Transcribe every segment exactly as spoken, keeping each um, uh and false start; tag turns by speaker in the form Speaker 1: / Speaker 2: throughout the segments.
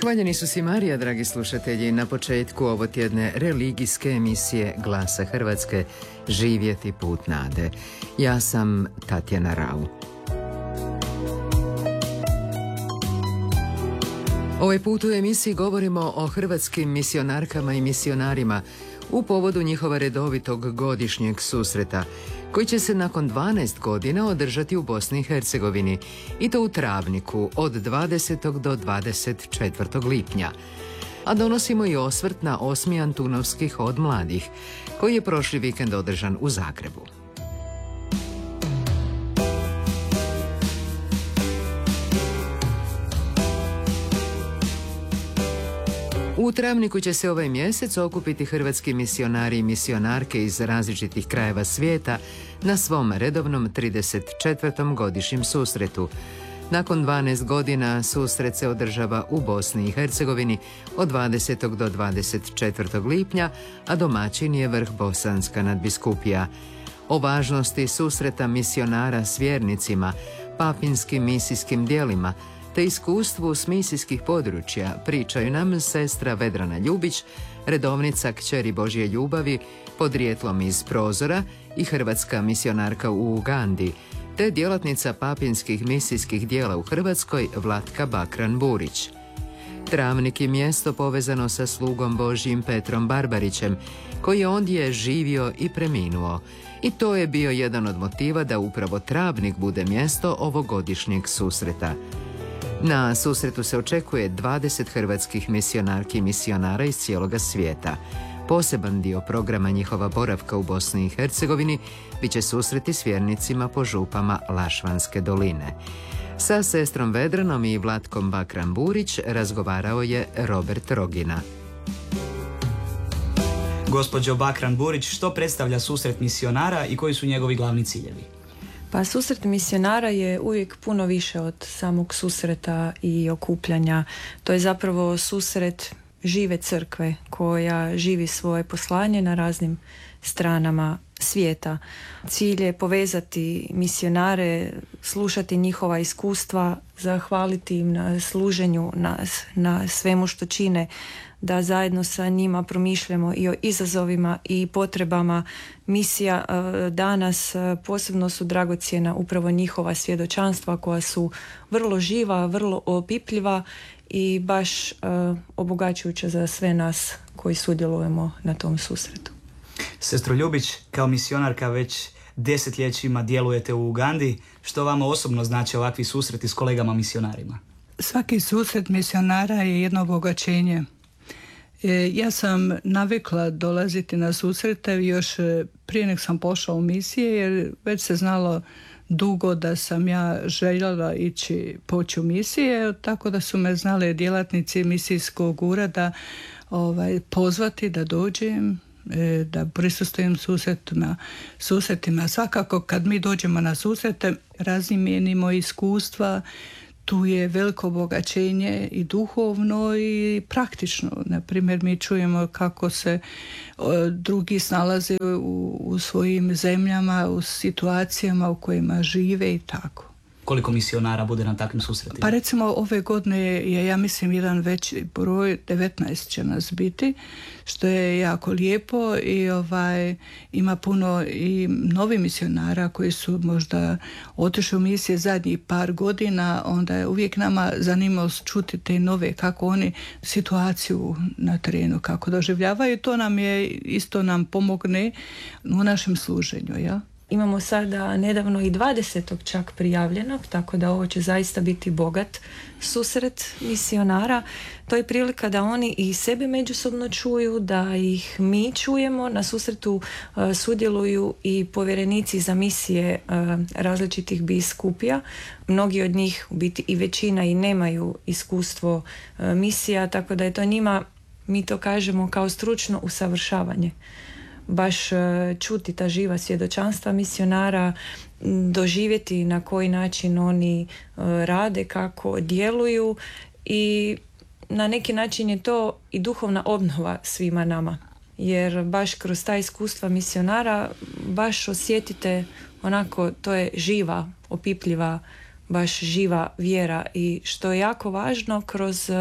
Speaker 1: Hvaljeni su si Marija, dragi slušatelji, na početku ovo tjedne religijske emisije Glasa Hrvatske Živjeti put nade. Ja sam Tatjana Rau. Ovaj put u emisiji govorimo o hrvatskim misionarkama i misionarima u povodu njihova redovitog godišnjeg susreta, koji će se nakon dvanaest godina održati u Bosni i Hercegovini, i to u Travniku od dvadesetog do dvadeset četvrtog lipnja. A donosimo i osvrt na osmi Antunovski hod mladih, koji je prošli vikend održan u Zagrebu. U Travniku će se ovaj mjesec okupiti hrvatski misionari i misionarke iz različitih krajeva svijeta na svom redovnom trideset četvrtom godišnjem susretu. Nakon dvanaest godina susret se održava u Bosni i Hercegovini od dvadesetog do dvadeset četvrtog lipnja, a domaćin je Vrh Bosanska nadbiskupija. O važnosti susreta misionara s vjernicima, papinskim misijskim djelima te iskustvu s misijskih područja pričaju nam sestra Vedrana Ljubić, redovnica Kćeri Božje ljubavi, podrijetlom iz Prozora i hrvatska misionarka u Ugandi, te djelatnica papinskih misijskih djela u Hrvatskoj Vlatka Bakran Burić. Travnik je mjesto povezano sa slugom Božjim Petrom Barbarićem, koji je ondje živio i preminuo, i to je bio jedan od motiva da upravo Travnik bude mjesto ovogodišnjeg susreta. Na susretu se očekuje dvadeset hrvatskih misionarki i misionara iz cijeloga svijeta. Poseban dio programa njihova boravka u Bosni i Hercegovini bit će susreti s vjernicima po župama Lašvanske doline. Sa sestrom Vedranom i Vlatkom Bakran Burić razgovarao je Robert Rogina.
Speaker 2: Gospođo Bakran Burić, što predstavlja susret misionara i koji su njegovi glavni ciljevi?
Speaker 3: Pa susret misionara je uvijek puno više od samog susreta i okupljanja. To je zapravo susret žive crkve koja živi svoje poslanje na raznim stranama svijeta. Cilj je povezati misionare, slušati njihova iskustva, zahvaliti im na služenju, na, na svemu što čine, da zajedno sa njima promišljamo i o izazovima i potrebama misija. Danas posebno su dragocjena upravo njihova svjedočanstva koja su vrlo živa, vrlo opipljiva i baš obogaćujuća za sve nas koji sudjelujemo na tom susretu.
Speaker 2: Sestro Ljubić, kao misionarka već desetljećima djelujete u Ugandi. Što vama osobno znači ovakvi susreti s kolegama misionarima?
Speaker 4: Svaki susret misionara je jedno obogaćenje. Ja sam navikla dolaziti na susrete još prije nek sam pošla u misije, jer već se znalo dugo da sam ja željela ići poći u misije, tako da su me znali djelatnici misijskog ureda ovaj, pozvati da dođem, da prisustvujem susretima, susretima. Svakako kad mi dođemo na susrete razmijenimo iskustva. Tu je veliko obogaćenje i duhovno i praktično. Na primjer, mi čujemo kako se drugi snalaze u, u svojim zemljama, u situacijama u kojima žive i tako.
Speaker 2: Koliko misionara bude na takvim susretima? Pa
Speaker 4: recimo ove godine je, ja mislim, jedan veći broj, devetnaest će nas biti, što je jako lijepo i ovaj, ima puno i novi misionara koji su možda otišli u misije zadnjih par godina, onda je uvijek nama zanimljivo čuti te nove, kako oni situaciju na terenu, kako doživljavaju. To nam je, isto nam pomogne u našem služenju, ja?
Speaker 3: Imamo sada nedavno i dvadesetog čak prijavljenog, tako da ovo će zaista biti bogat susret misionara. To je prilika da oni i sebe međusobno čuju, da ih mi čujemo. Na susretu uh, sudjeluju i povjerenici za misije uh, različitih biskupija. Mnogi od njih, u biti i većina, i nemaju iskustvo uh, misija, tako da je to njima, mi to kažemo, kao stručno usavršavanje. Baš čuti ta živa svjedočanstva misionara, doživjeti na koji način oni rade, kako djeluju, i na neki način je to i duhovna obnova svima nama. Jer baš kroz ta iskustva misionara baš osjetite onako, to je živa, opipljiva, baš živa vjera, i što je jako važno kroz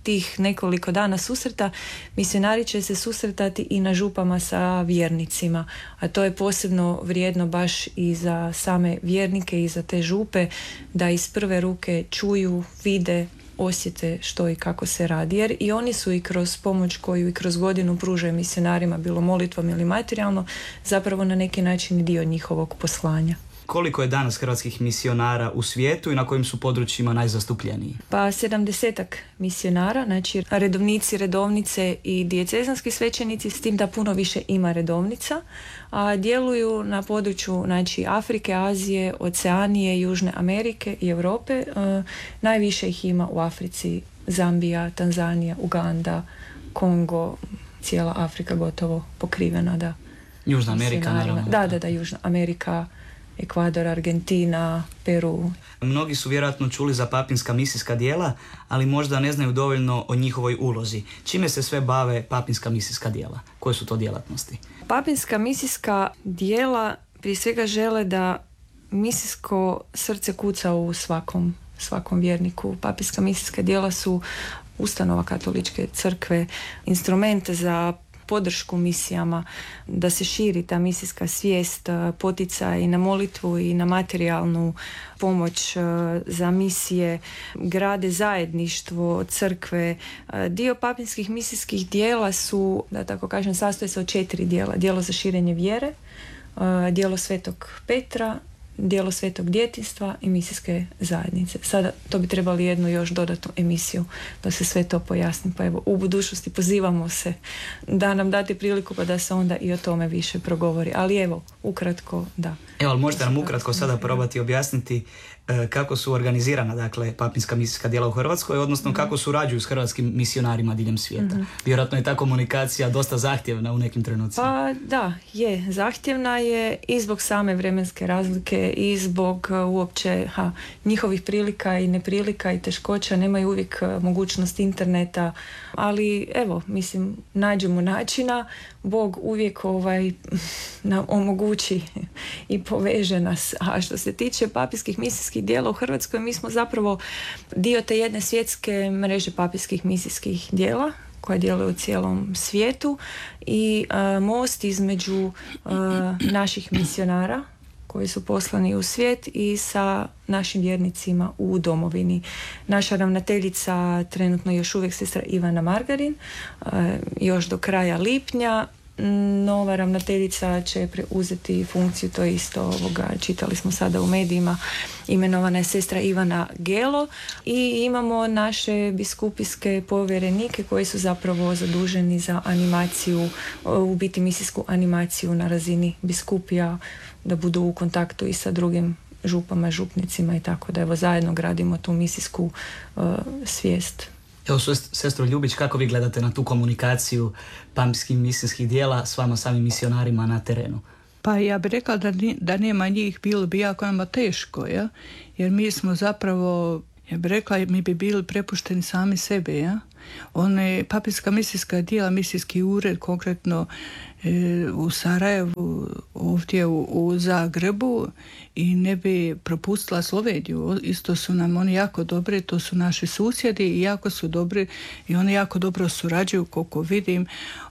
Speaker 3: tih nekoliko dana susreta misionari će se susretati i na župama sa vjernicima, a to je posebno vrijedno baš i za same vjernike i za te župe, da iz prve ruke čuju, vide, osjete što i kako se radi, jer i oni su i kroz pomoć koju i kroz godinu pružaju misionarima, bilo molitvom ili materijalno, zapravo na neki način dio njihovog poslanja.
Speaker 2: Koliko je danas hrvatskih misionara u svijetu i na kojim su područjima najzastupljeniji?
Speaker 3: Pa sedamdesetak misionara, znači redovnici, redovnice i dijecezanski svećenici, s tim da puno više ima redovnica, a djeluju na području znači Afrike, Azije, Oceanije, Južne Amerike i Europe. E, najviše ih ima u Africi, Zambija, Tanzanija, Uganda, Kongo, cijela Afrika gotovo pokrivena, da.
Speaker 2: Južna Amerika, naravno.
Speaker 3: Da, da, da, Južna Amerika, Ekvador, Argentina, Peru.
Speaker 2: Mnogi su vjerojatno čuli za papinska misijska djela, ali možda ne znaju dovoljno o njihovoj ulozi. Čime se sve bave papinska misijska djela? Koje su to djelatnosti?
Speaker 3: Papinska misijska djela prije svega žele da misijsko srce kuca u svakom, svakom vjerniku. Papinska misijska djela su ustanova katoličke crkve, instrumente za podršku misijama, da se širi ta misijska svijest, poticaj i na molitvu i na materijalnu pomoć za misije, grade zajedništvo, crkve. Dio papinskih misijskih dijela su, da tako kažem, sastoje se od četiri dijela. Dijelo za širenje vjere, dijelo Svetog Petra, dijelo Svetog djetinjstva i misijske zajednice. Sada to bi trebali jednu još dodatnu emisiju da se sve to pojasni. Pa evo, u budućnosti pozivamo se da nam date priliku pa da se onda i o tome više progovori. Ali evo, ukratko, da.
Speaker 2: Evo, ali možete nam ukratko sada probati objasniti kako su organizirana, dakle, papinska misijska djela u Hrvatskoj, odnosno mm-hmm. kako surađuju s hrvatskim misionarima diljem svijeta. Mm-hmm. Vjerojatno je ta komunikacija dosta zahtjevna u nekim trenucima.
Speaker 3: Pa da, je. Zahtjevna je i zbog same vremenske razlike i zbog uh, uopće ha, njihovih prilika i neprilika i teškoća. Nemaju uvijek uh, mogućnost interneta, ali evo, mislim, nađemo načina. Bog uvijek ovaj, nam omogući i poveže nas. A što se tiče papinskih misijskih djela u Hrvatskoj, mi smo zapravo dio te jedne svjetske mreže papinskih misijskih djela koja djeluje u cijelom svijetu i uh, most između uh, naših misionara koji su poslani u svijet i sa našim vjernicima u domovini. Naša ravnateljica trenutno još uvijek sestra Ivana Margarin, uh, još do kraja lipnja. Nova ravnateljica će preuzeti funkciju, to isto ovoga, čitali smo sada u medijima, imenovana je sestra Ivana Gelo i imamo naše biskupijske povjerenike koji su zapravo zaduženi za animaciju, u biti misijsku animaciju na razini biskupija, da budu u kontaktu i sa drugim župama, župnicima i tako da evo zajedno gradimo tu misijsku uh, svijest.
Speaker 2: Evo, sestro Ljubić, kako vi gledate na tu komunikaciju papinskih misijskih djela s vama samim misionarima na terenu?
Speaker 4: Pa ja bih rekla da, da nema njih, bilo bi jako nama teško, ja? Jer mi smo zapravo, ja bih rekla, mi bi bili prepušteni sami sebe. Ja? One papinska misijska djela, misijski ured, konkretno e, u Sarajevu, ovdje u, u Zagrebu, i ne bi propustila Sloveniju. Isto su nam oni jako dobri, to su naši susjedi i jako su dobri i oni jako dobro surađuju, koliko vidim.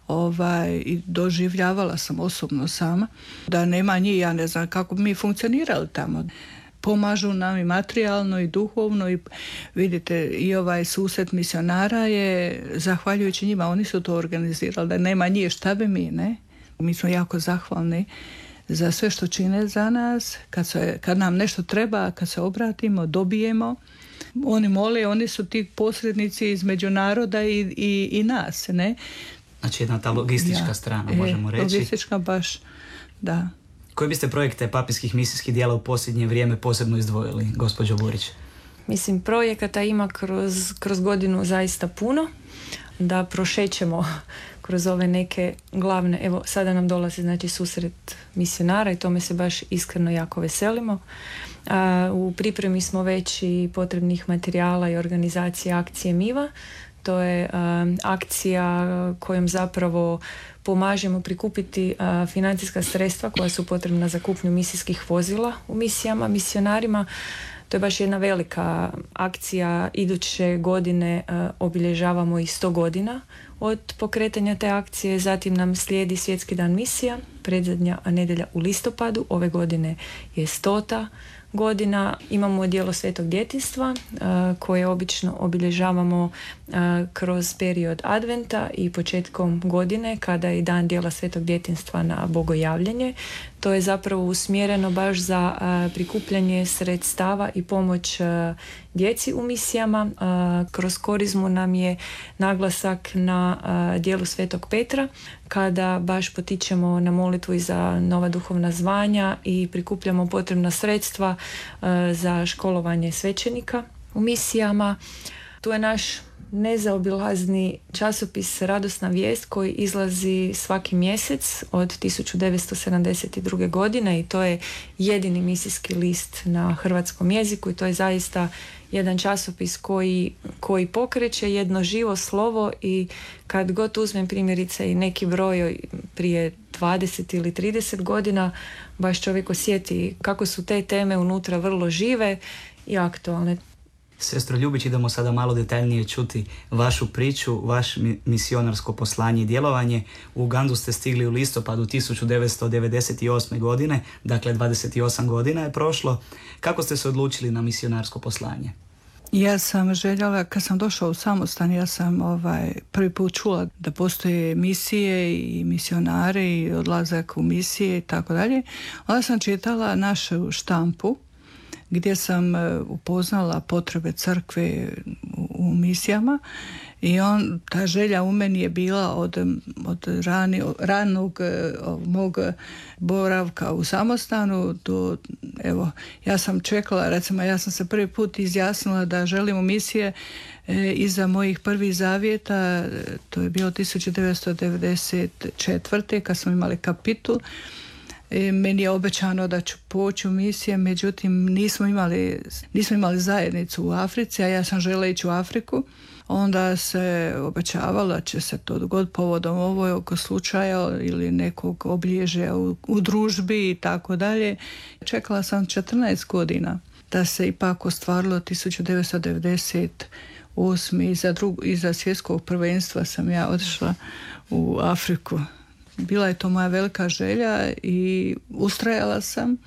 Speaker 4: Ovaj, i doživljavala sam osobno sama da nema njih, ja ne znam kako bi mi funkcionirali tamo. Pomažu nam i materijalno i duhovno i vidite i ovaj susret misionara je zahvaljujući njima, oni su to organizirali, da nema njih šta bi mi, ne? Mi smo jako zahvalni za sve što čine za nas, kad, se, kad nam nešto treba, kad se obratimo, dobijemo. Oni mole, oni su ti posrednici između naroda i, i, i nas, ne?
Speaker 2: Znači jedna ta logistička ja, strana, možemo
Speaker 4: e,
Speaker 2: reći.
Speaker 4: Logistička baš, da.
Speaker 2: Koje biste projekte papinskih misijskih djela u posljednje vrijeme posebno izdvojili, gospođo Burić?
Speaker 3: Mislim, projekata ima kroz, kroz godinu zaista puno, da prošećemo kroz ove neke glavne, evo sada nam dolazi znači susret misionara i tome se baš iskreno jako veselimo. A, u pripremi smo već i potrebnih materijala i organizacije akcije Miva. To je a, akcija kojom zapravo pomažemo prikupiti a, financijska sredstva koja su potrebna za kupnju misijskih vozila u misijama, misionarima. To je baš jedna velika akcija. Iduće godine uh, obilježavamo i sto godina od pokretanja te akcije. Zatim nam slijedi Svjetski dan misija, predzadnja nedjelja u listopadu. Ove godine je stota godina. Imamo djelo Svetog djetinjstva uh, koje obično obilježavamo uh, kroz period adventa i početkom godine kada je dan djela Svetog djetinjstva na bogojavljenje. To je zapravo usmjereno baš za uh, prikupljanje sredstava i pomoć uh, djeci u misijama. Uh, kroz korizmu nam je naglasak na uh, djelu Svetog Petra kada baš potičemo na molitvu i za nova duhovna zvanja i prikupljamo potrebna sredstva uh, za školovanje svećenika u misijama. Tu je naš nezaobilazni časopis Radosna vijest koji izlazi svaki mjesec od tisuću devetsto sedamdeset druge. godine i to je jedini misijski list na hrvatskom jeziku i to je zaista jedan časopis koji, koji pokreće jedno živo slovo i kad god uzmem primjerice i neki broj prije dvadeset ili trideset godina baš čovjek osjeti kako su te teme unutra vrlo žive i aktualne.
Speaker 2: Sestro Ljubić, idemo sada malo detaljnije čuti vašu priču, vaš misionarsko poslanje i djelovanje. U Ugandu ste stigli u listopadu tisuću devetsto devedeset osme. godine, dakle dvadeset osam godina je prošlo. Kako ste se odlučili na misionarsko poslanje?
Speaker 4: Ja sam željela, kad sam došla u samostan, ja sam ovaj, prvi put čula da postoje misije i misionari i odlazak u misije i tako dalje. Onda sam čitala našu štampu gdje sam upoznala potrebe crkve u misijama i on, ta želja u meni je bila od, od rani, ranog mog boravka u samostanu do, evo, ja sam čekala, recimo ja sam se prvi put izjasnila da želim u misije e, iza mojih prvih zavjeta, to je bilo tisuću devetsto devedeset četvrte. kad smo imali kapitul. E, meni je obećano da ću poći u misije, međutim nismo imali, nismo imali zajednicu u Africi, a ja sam željela ići u Afriku. Onda se obećavalo da će se to dogoditi povodom ovo oko slučaja ili nekog obilježja u, u družbi i tako dalje. Čekala sam četrnaest godina da se ipak ostvarilo tisuću devetsto devedeset osme. Iza, drug, iza svjetskog prvenstva sam ja otišla u Afriku. Bila je to moja velika želja i ustrajala sam.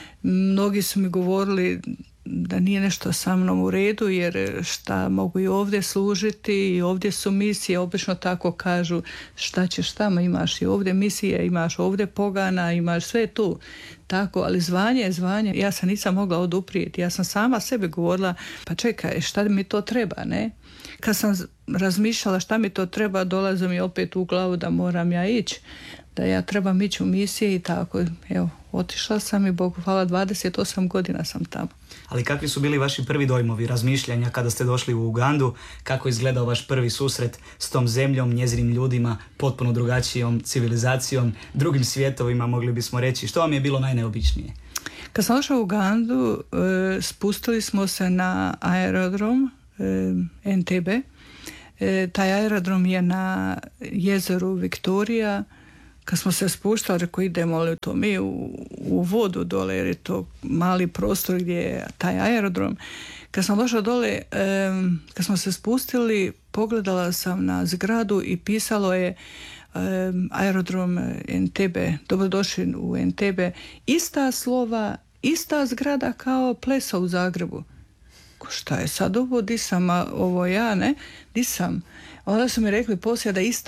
Speaker 4: Mnogi su mi govorili da nije nešto sa mnom u redu jer šta mogu i ovdje služiti i ovdje su misije, obično tako kažu šta ćeš tamo, imaš i ovdje misije, imaš ovdje pogana, imaš sve tu. Tako, ali zvanje je zvanje. Ja se nisam mogla oduprijeti. Ja sam sama sebi govorila, pa čekaj, šta mi to treba, ne? Kad sam razmišljala šta mi to treba, dolazi mi opet u glavu da moram ja ići, da ja trebam ići u misije i tako. Evo, otišla sam i Bogu hvala, dvadeset osam godina sam tamo.
Speaker 2: Ali kakvi su bili vaši prvi dojmovi, razmišljanja kada ste došli u Ugandu? Kako je izgledao vaš prvi susret s tom zemljom, njezinim ljudima, potpuno drugačijom civilizacijom, drugim svijetovima, mogli bismo reći? Što vam je bilo najneobičnije?
Speaker 4: Kad sam došla u Ugandu, spustili smo se na aerodrom en te be. Taj aerodrom je na jezeru Viktorija. Kad smo se spuštali, rekao idemo li to mi u, u vodu dole, jer je to mali prostor gdje je taj aerodrom. Kad sam došla dole, um, kad smo se spustili, pogledala sam na zgradu i pisalo je um, aerodrom en te be, dobrodošli u en te be. Ista slova, ista zgrada kao Pleso u Zagrebu. Šta je sad ovo, di sam, ovo ja, ne? Di sam? Onda su mi rekli poslije da ista